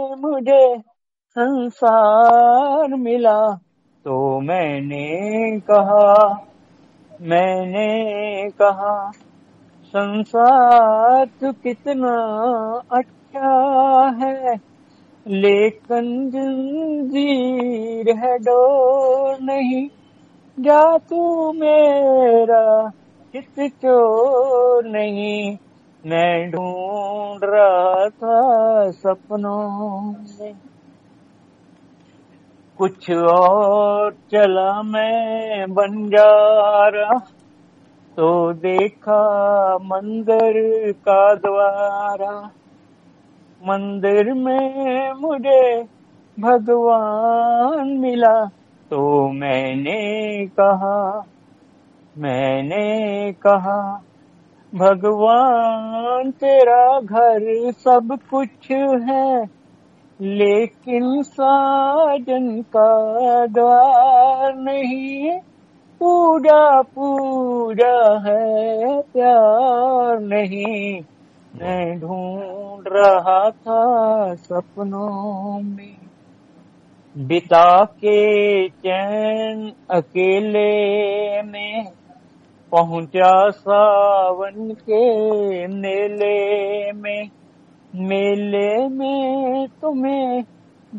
मुझे संसार मिला तो मैंने कहा संसार तो कितना अच्छा है, लेकिन जंजीर है डोर नहीं, जा तू मेरा चित चोर नहीं। मैं ढूंढ रहा था सपनों में कुछ और, चला मैं बंजारा तो देखा मंदिर का द्वारा। मंदिर में मुझे भगवान मिला तो मैंने कहा भगवान तेरा घर सब कुछ है, लेकिन साजन का द्वार नहीं। पूजा पूजा है प्यार नहीं। मैं ढूंढ रहा था सपनों में बिता के चैन अकेले में, पहुंचा सावन के मेले में। मेले में तुम्हें